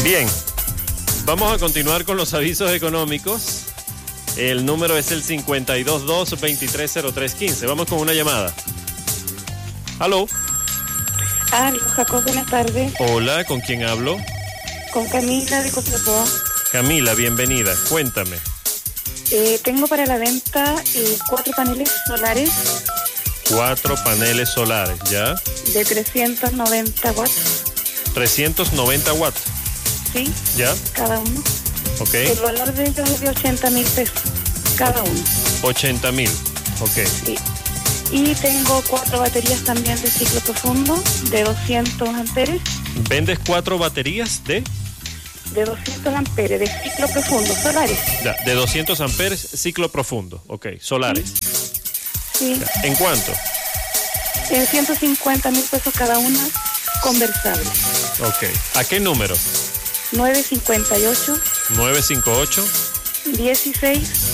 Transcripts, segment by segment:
Bien, vamos a continuar con los avisos económicos. El número es el 522-230315. Vamos con una llamada. ¿Aló? Aló, Jacob, buenas tardes. Hola, ¿con quién hablo? Con Camila de Copiapó. Camila, bienvenida. Cuéntame. Tengo para la venta 4 paneles solares. 4 paneles solares, ¿ya? De 390 watts. 390 watts. Sí. ¿Ya? Cada uno. Ok. El valor de ellos es de 80.000 pesos. Cada uno. 80.000. Ok. Sí. Y tengo 4 baterías también de ciclo profundo de 200 amperes. ¿Vendes 4 baterías de? De 200 amperes de ciclo profundo, solares. Ya, de 200 amperes, ciclo profundo. Ok, solares. Sí. Ya. ¿En cuánto? En 150.000 pesos cada una, conversables. Ok. ¿A qué número? 958 958 16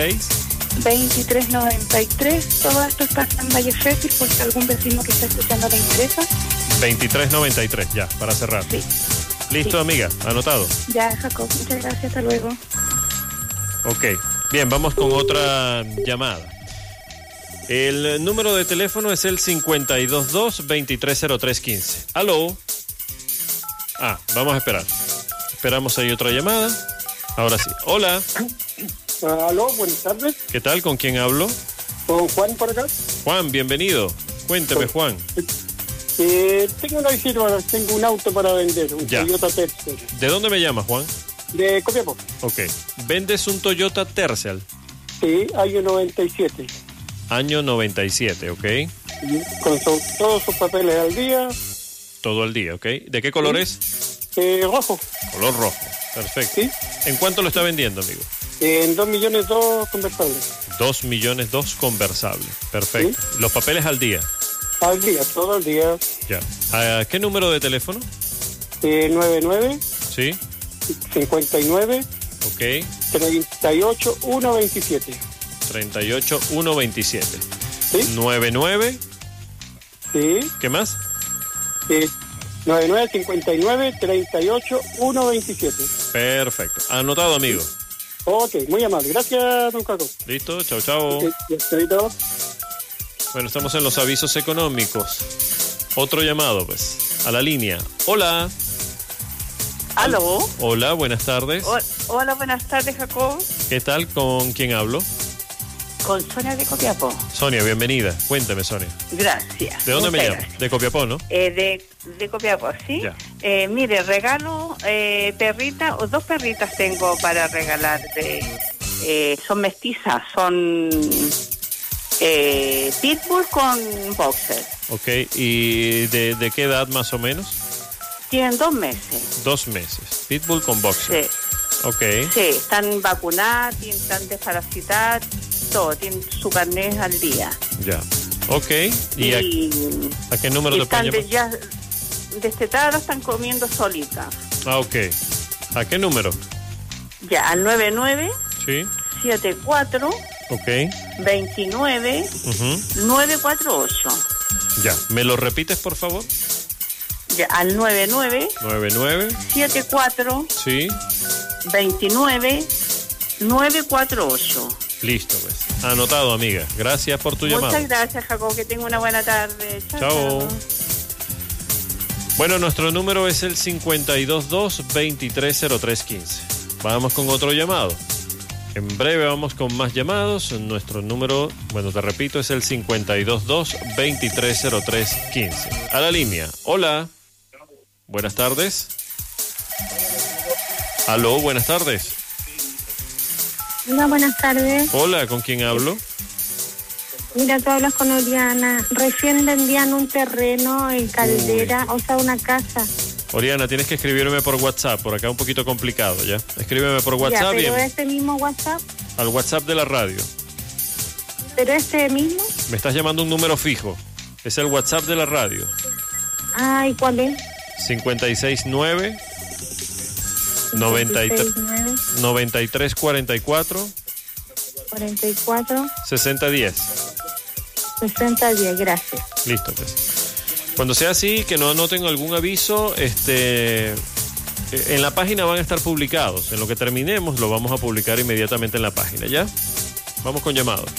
2393. Todo esto está en Valle Fértil, por si algún vecino que está escuchando le interesa. 2393, ya, para cerrar. Sí. ¿Listo, Sí. amiga? ¿Anotado? Ya, Jacob, muchas gracias, hasta luego. Ok. Bien, vamos con otra llamada. El número de teléfono es el 522-230315. ¿Aló? Vamos a esperar. Esperamos ahí otra llamada. Ahora sí. Hola. Aló, buenas tardes. ¿Qué tal? ¿Con quién hablo? ¿Con Juan por acá? Juan, bienvenido. Cuénteme, Juan. Tengo una visita, tengo un auto para vender, un Ya. Toyota Tercel, ¿De dónde me llamas, Juan? de Copiapó. Ok. ¿Vendes un Toyota Tercel? Sí, año 97. Año 97, ok. Con todos sus papeles al día. Todo el día, ok. ¿De qué color es? Rojo. Color rojo. Perfecto. Sí. ¿En cuánto lo está vendiendo, amigo? En 2.200.000 conversables. 2.200.000 conversable. Perfecto. Sí. Los papeles al día. Al día, todo el día. Ya. ¿A qué número de teléfono? 99 Sí. 59 Ok. 38 127. 38127. ¿Sí? 99. Sí. ¿Qué más? 99 59 38 127. Perfecto. Anotado, amigo. Ok, muy amable. Gracias, don Carlos. Listo. Chao, chao. Chao. Bueno, estamos en los avisos económicos. Otro llamado, pues. A la línea. Hola. ¿Aló? Hola, buenas tardes. Hola, buenas tardes, Jacob. ¿Qué tal? ¿Con quién hablo? Con Sonia de Copiapó. Sonia, bienvenida. Cuéntame, Sonia. Gracias. ¿De dónde me Muchas llamas? gracias. De Copiapó, ¿no? De Copiapó, ¿sí? Ya. Mire, regalo perrita, o 2 perritas tengo para regalar. Son mestizas, son pitbull con boxer. Ok. ¿Y de qué edad más o menos? Tienen 2 meses. 2 meses. Pitbull con boxer. Sí, Ok. sí, están vacunadas, están desparasitadas, todo, tienen su carnet al día. Ya. Ok. ¿Y a qué número y te están pueden llamar? ya destetadas, están comiendo solitas. Ok. ¿A qué número? Ya, al 99 Sí. 74 Ok. 29 Ujú. 948. Ya. ¿Me lo repites, por favor? Ya, al 99 99. 74 Sí. 29 948. Listo, pues. Anotado, amiga. Gracias por tu llamada. Muchas gracias, Jacob, que tenga una buena tarde. Chao. Chao. Bueno, nuestro número es el 522-230315. Vamos con otro llamado. En breve vamos con más llamados. Nuestro número, bueno, te repito, es el 522-230315. A la línea. Hola. Buenas tardes. Aló, buenas tardes. Hola, buenas tardes. Hola, ¿con quién hablo? Mira, tú hablas con Oriana. Recién vendían un terreno en Caldera, o sea, una casa. Oriana, tienes que escribirme por WhatsApp, por acá un poquito complicado, ¿ya? Escríbeme por WhatsApp Ya, pero y este mismo WhatsApp, al WhatsApp de la radio. pero este mismo. Me estás llamando un número fijo. Es el WhatsApp de la radio. Ay, ¿cuál es? 569 93 44 44 6010. 6010, gracias. Listo, pues. Cuando sea así, que no anoten algún aviso, En la página van a estar publicados. En lo que terminemos lo vamos a publicar inmediatamente en la página, ¿ya? Vamos con llamados.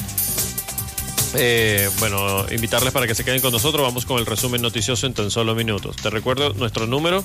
Bueno, invitarles para que se queden con nosotros. Vamos con el resumen noticioso en tan solo minutos. Te recuerdo nuestro número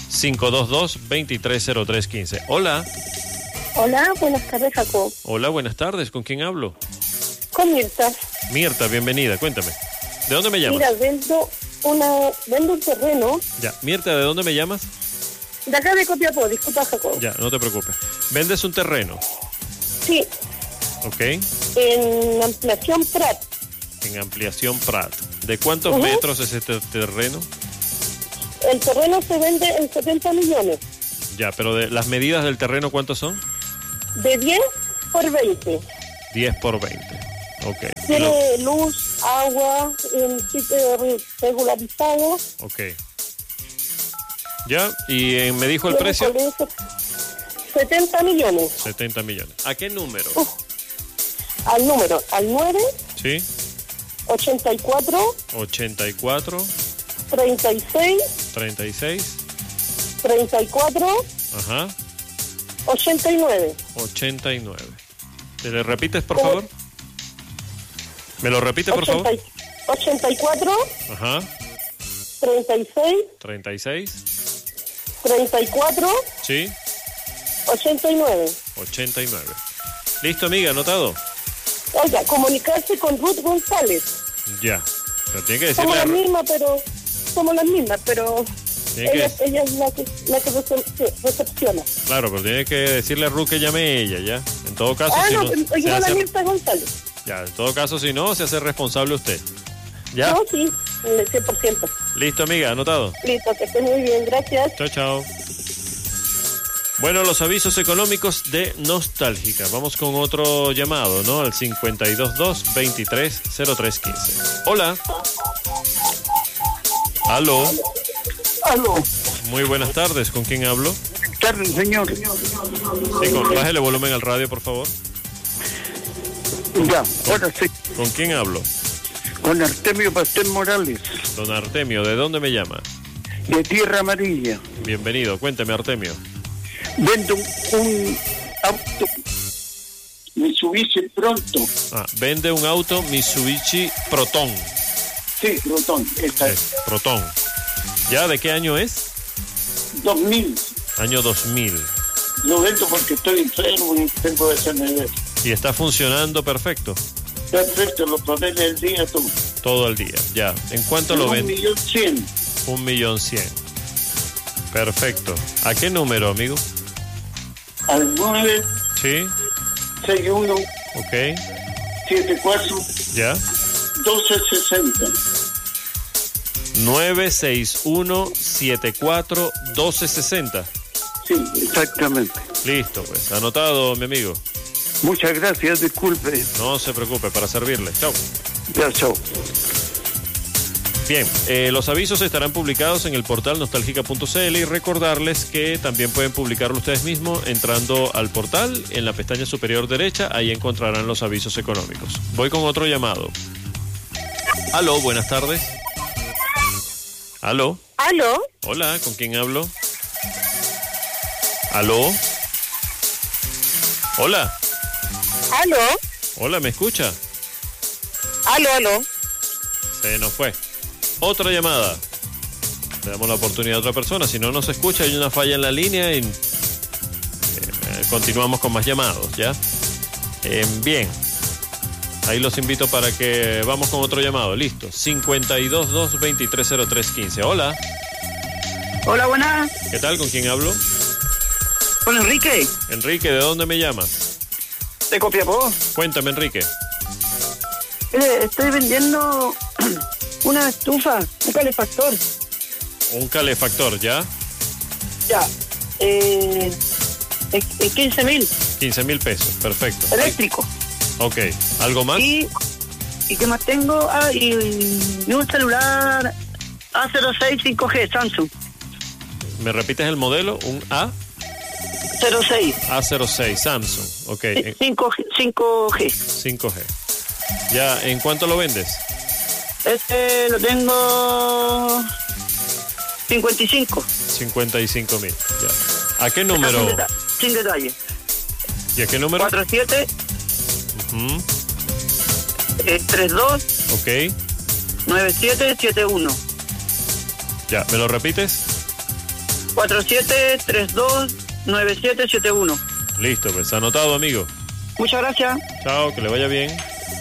522-230315. Hola. Hola, buenas tardes, Jacob. Hola, buenas tardes. ¿Con quién hablo? Con Mirta. Mirta, bienvenida. Cuéntame. ¿De dónde me llamas? Mira, vendo un terreno. Ya. Mirta, ¿de dónde me llamas? De acá de Copiapó, disculpa, Jacob. Ya, no te preocupes. ¿Vendes un terreno? Sí, Ok. en Ampliación Prat. En Ampliación Prat. ¿De cuántos metros es este terreno? El terreno se vende en 70 millones. Ya, pero de las medidas del terreno, ¿cuántos son? De 10 por 20. 10 por 20. Ok. Tiene luz, agua, un sitio regularizado. Ok. Ya, y me dijo el Tiene precio. colegio, 70 millones. 70 millones. ¿A qué número? Al 9, Sí. 84, 84, 36, 36, 34, ajá, 89. 89. ¿Te le repites, por ¿Cómo? favor? ¿Me lo repite, por favor? 84, Ajá, 36, 36, 34, sí, 89. 89. Listo, amiga, anotado. Oiga, comunicarse con Ruth González. Ya. Pero tiene que Somos decirle las mismas, pero Tiene que- ella es la que recepciona. Claro, pero tiene que decirle a Ruth que llame ella, ¿ya? En todo caso, Ah, si no, no, se yo la hace- Mirta González. ya, en todo caso, si no, se hace responsable usted. ¿Ya? No, sí, el 100%. Listo, amiga, anotado. Listo, que esté muy bien, gracias. Chao, chao. Bueno, los avisos económicos de Nostálgica. Vamos con otro llamado, ¿no? Al 522-230315. Hola. Aló. Aló. Muy buenas tardes. ¿Con quién hablo? Tarde, señor. Sí, bájele volumen al radio, por favor. Ya, ahora sí. ¿Con quién hablo? Con Artemio Pastel Morales, Don Artemio, ¿de dónde me llama? de Tierra Amarilla. Bienvenido. Cuénteme, Artemio. Vendo un auto Mitsubishi Pronto. Ah, vende un auto Mitsubishi Proton. Sí, Proton. Esta es Proton. ¿Ya? ¿De qué año es? 2000. Año 2000. Lo vendo porque estoy enfermo y tengo SND. Y está funcionando perfecto. Perfecto, los papeles del día, todo. Todo el día, ya. ¿En cuánto lo vende? 1.100.000. 1.100.000. Perfecto. ¿A qué número, amigo? Al 9, Sí, 61, ok, 74, ya. 1260. 961-74-1260. Sí, exactamente. Listo, pues. Anotado, mi amigo. Muchas gracias, disculpe. No se preocupe, para servirle. Chao. Ya, chao. Bien, los avisos estarán publicados en el portal nostálgica.cl y recordarles que también pueden publicarlo ustedes mismos entrando al portal en la pestaña superior derecha, ahí encontrarán los avisos económicos. Voy con otro llamado. Aló, buenas tardes. Aló. ¿Aló? Hola, ¿con quién hablo? Aló. Hola. ¿Aló? Hola, ¿me escucha? ¿Aló? Se nos fue. Otra llamada. Le damos la oportunidad a otra persona. Si no nos escucha, hay una falla en la línea y continuamos con más llamados, ¿ya? Bien. Ahí los invito para que vamos con otro llamado. Listo. 522-230315. Hola. Hola, buenas. ¿Qué tal? ¿Con quién hablo? Con Enrique, Enrique, ¿de dónde me llamas? de Copiapó. Cuéntame, Enrique. Estoy vendiendo una estufa, un calefactor. Un calefactor, ¿ya? Ya. En 15.000, 15.000 pesos. Perfecto. eléctrico. Ok. ¿Algo más? ¿Y qué más tengo? Y un celular A06 5G Samsung. ¿Me repites el modelo? Un 06. A06 Samsung. Ok. 5G. 5G. Ya, ¿en cuánto lo vendes? Este lo tengo 55. 55.000. Ya. ¿A qué número? Sin detalle. ¿Y a qué número? 47 Ujú. 32 Ok. 9771. Ya, ¿me lo repites? 47329771. Listo, pues anotado, amigo. Muchas gracias. Chao, que le vaya bien.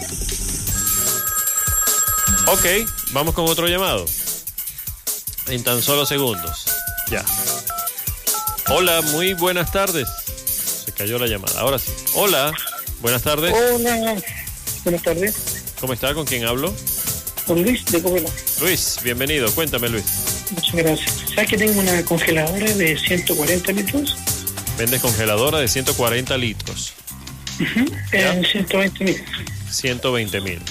Ok, vamos con otro llamado. En tan solo segundos. Ya. Hola, muy buenas tardes. Se cayó la llamada, ahora sí. Hola, buenas tardes. Hola, buenas tardes. ¿Cómo está? ¿Con quién hablo? Con Luis de Covela. Luis, bienvenido. Cuéntame, Luis. Muchas gracias. ¿Sabes que tengo una congeladora de 140 litros? Vendes congeladora de 140 litros. En 120.000. 120.000.